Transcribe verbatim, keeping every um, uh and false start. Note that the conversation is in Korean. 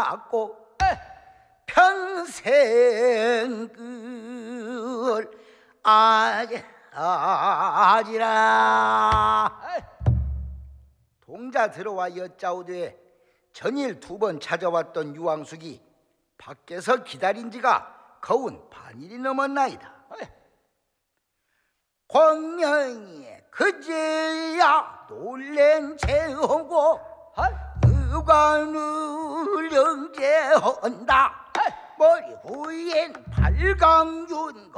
받고 평생 그 아지라. 동자 들어와 여짜오되 전일 두 번 찾아왔던 유황숙이 밖에서 기다린 지가 거운 반일이 넘었나이다. 광명이 그제야 놀랜 채하고 의관을 영재한다. 머리 후엔 팔강윤